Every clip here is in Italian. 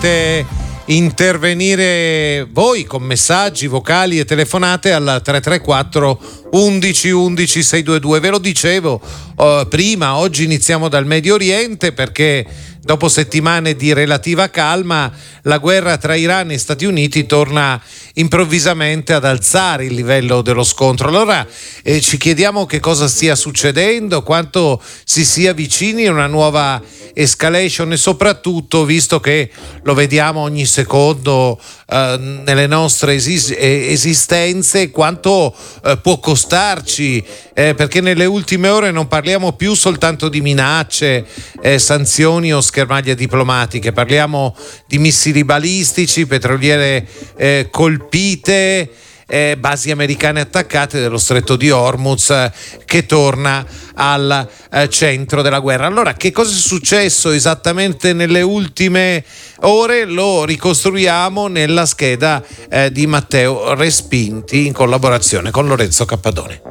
potete intervenire voi con messaggi vocali e telefonate al 334 11 11 622. Ve lo dicevo prima, oggi iniziamo dal Medio Oriente perché dopo settimane di relativa calma la guerra tra Iran e Stati Uniti torna improvvisamente ad alzare il livello dello scontro. Allora ci chiediamo che cosa stia succedendo, quanto si sia vicini a una nuova escalation e soprattutto, visto che lo vediamo ogni secondo nelle nostre esistenze, quanto può costarci, perché nelle ultime ore non parliamo più soltanto di minacce, sanzioni o schermaglie diplomatiche, parliamo di missili balistici, petroliere colpite, basi americane attaccate dello stretto di Hormuz che torna al centro della guerra. Allora, che cosa è successo esattamente nelle ultime ore? Lo ricostruiamo nella scheda di Matteo Respinti in collaborazione con Lorenzo Cappadone.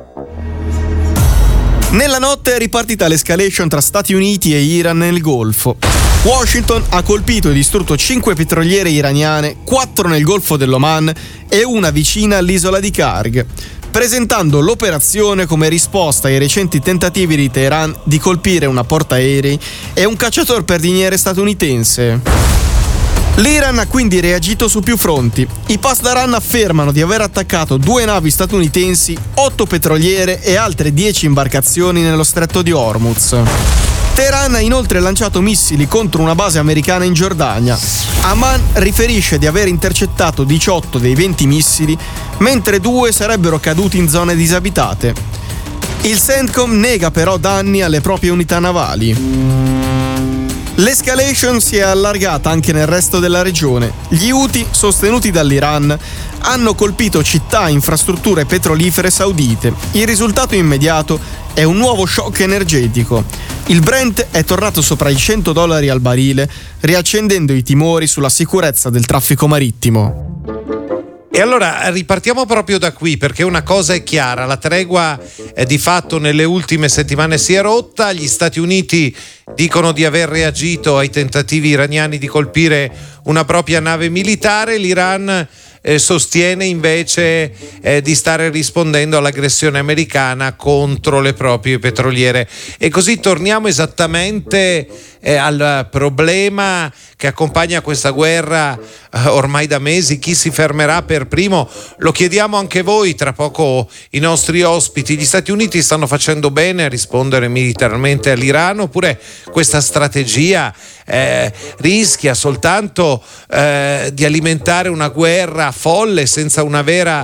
Nella notte è ripartita l'escalation tra Stati Uniti e Iran nel Golfo. Washington ha colpito e distrutto 5 petroliere iraniane, 4 nel Golfo dell'Oman e una vicina all'isola di Karg, presentando l'operazione come risposta ai recenti tentativi di Teheran di colpire una portaerei e un cacciatorpediniere statunitense. L'Iran ha quindi reagito su più fronti. I Pasdaran affermano di aver attaccato 2 navi statunitensi, 8 petroliere e altre 10 imbarcazioni nello stretto di Hormuz. Teheran ha inoltre lanciato missili contro una base americana in Giordania. Amman riferisce di aver intercettato 18 dei 20 missili, mentre 2 sarebbero caduti in zone disabitate. Il CENTCOM nega però danni alle proprie unità navali. L'escalation si è allargata anche nel resto della regione. Gli Houthi, sostenuti dall'Iran, hanno colpito città e infrastrutture petrolifere saudite. Il risultato immediato è un nuovo shock energetico. Il Brent è tornato sopra i $100 al barile, riaccendendo i timori sulla sicurezza del traffico marittimo. E allora ripartiamo proprio da qui, perché una cosa è chiara: la tregua di fatto nelle ultime settimane si è rotta. Gli Stati Uniti dicono di aver reagito ai tentativi iraniani di colpire una propria nave militare, l'Iran sostiene invece di stare rispondendo all'aggressione americana contro le proprie petroliere. E così torniamo esattamente al problema che accompagna questa guerra ormai da mesi: chi si fermerà per primo? Lo chiediamo anche voi, tra poco i nostri ospiti. Gli Stati Uniti stanno facendo bene a rispondere militarmente all'Iran, oppure questa strategia rischia soltanto di alimentare una guerra folle senza una vera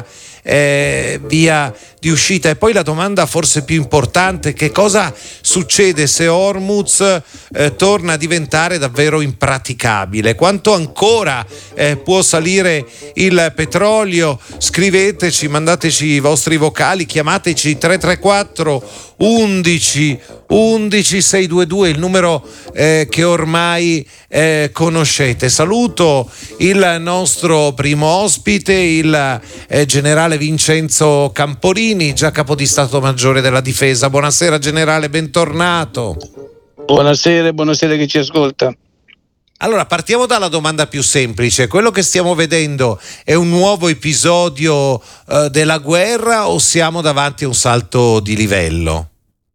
via di uscita? E poi la domanda forse più importante: che cosa succede se Hormuz torna a diventare davvero impraticabile? Quanto ancora può salire il petrolio? Scriveteci, mandateci i vostri vocali, chiamateci 334 11 11 622, il numero che ormai conoscete. Saluto il nostro primo ospite, il generale Vincenzo Camporini, già capo di Stato Maggiore della Difesa. Buonasera generale, bentornato. Buonasera chi ci ascolta. Allora, partiamo dalla domanda più semplice: quello che stiamo vedendo è un nuovo episodio della guerra o siamo davanti a un salto di livello?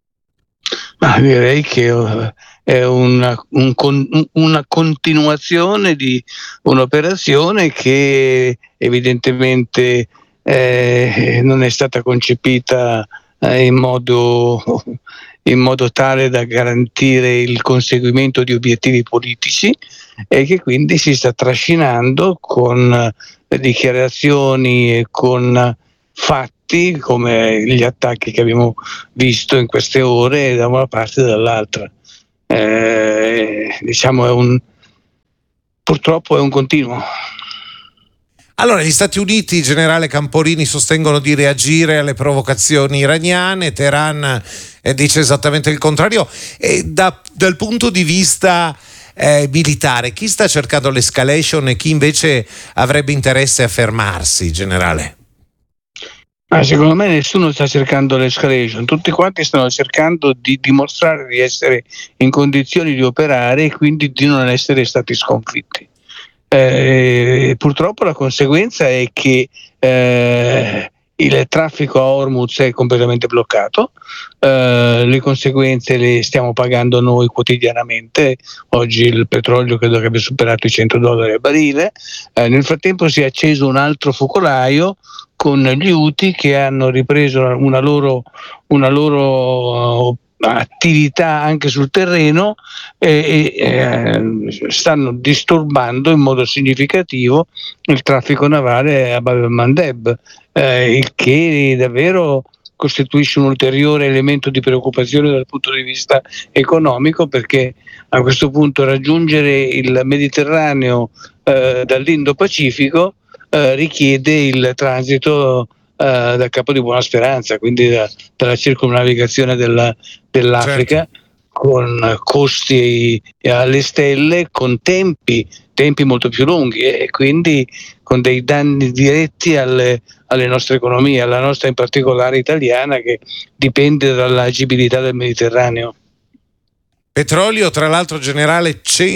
Ma direi che è una continuazione di un'operazione che evidentemente non è stata concepita in modo tale da garantire il conseguimento di obiettivi politici, e che quindi si sta trascinando con dichiarazioni e con fatti come gli attacchi che abbiamo visto in queste ore da una parte e dall'altra. Purtroppo è un continuo. Allora, gli Stati Uniti, generale Camporini, sostengono di reagire alle provocazioni iraniane. Teheran dice esattamente il contrario. E dal punto di vista militare, chi sta cercando l'escalation e chi invece avrebbe interesse a fermarsi, generale? Secondo me nessuno sta cercando l'escalation, tutti quanti stanno cercando di dimostrare di essere in condizioni di operare e quindi di non essere stati sconfitti. Purtroppo la conseguenza è che il traffico a Hormuz è completamente bloccato, le conseguenze le stiamo pagando noi quotidianamente. Oggi il petrolio credo che abbia superato i $100 a barile. Nel frattempo si è acceso un altro focolaio con gli Houthi, che hanno ripreso una loro attività anche sul terreno e stanno disturbando in modo significativo il traffico navale a Bab el-Mandeb, il che davvero costituisce un ulteriore elemento di preoccupazione dal punto di vista economico, perché a questo punto raggiungere il Mediterraneo dall'Indo-Pacifico richiede il transito dal Capo di Buona Speranza, quindi dalla circumnavigazione dell'Africa, certo, con costi alle stelle, con tempi molto più lunghi e quindi con dei danni diretti alle nostre economie, alla nostra in particolare italiana, che dipende dall'agibilità del Mediterraneo. Petrolio, tra l'altro, generale,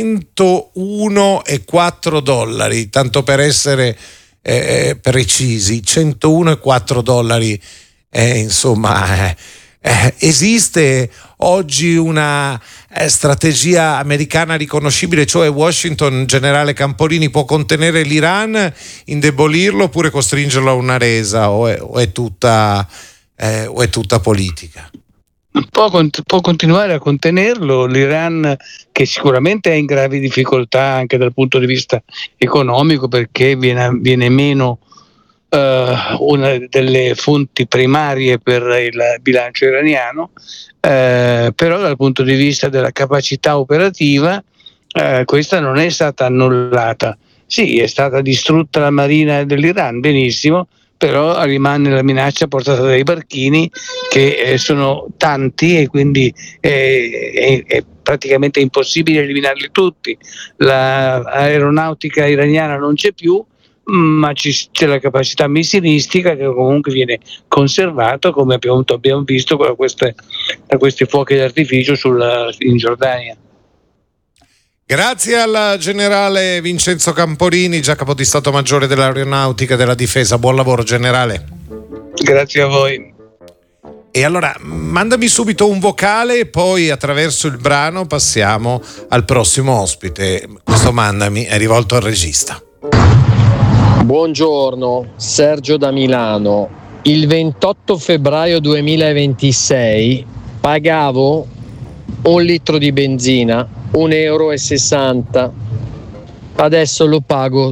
$101,4, tanto per essere precisi, $101,4. Insomma, esiste oggi una strategia americana riconoscibile, cioè Washington, generale Camporini, può contenere l'Iran, indebolirlo oppure costringerlo a una resa, o è tutta politica? Può continuare a contenerlo l'Iran, che sicuramente è in gravi difficoltà anche dal punto di vista economico, perché viene meno una delle fonti primarie per il bilancio iraniano, però dal punto di vista della capacità operativa questa non è stata annullata. Sì, è stata distrutta la marina dell'Iran, benissimo, però rimane la minaccia portata dai barchini, che sono tanti e quindi è praticamente impossibile eliminarli tutti. L'aeronautica iraniana non c'è più, ma c'è la capacità missilistica, che comunque viene conservata, come abbiamo visto da questi fuochi d'artificio in Giordania. Grazie al generale Vincenzo Camporini, già capo di Stato Maggiore dell'Aeronautica e della Difesa. Buon lavoro, generale. Grazie a voi. E allora mandami subito un vocale e poi attraverso il brano passiamo al prossimo ospite. Questo mandami è rivolto al regista. Buongiorno, Sergio da Milano. Il 28 febbraio 2026 pagavo un litro di benzina €1,60, adesso lo pago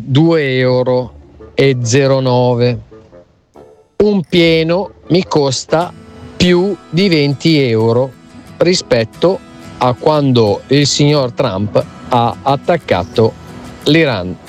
€2,09. Un pieno mi costa più di €20 rispetto a quando il signor Trump ha attaccato l'Iran.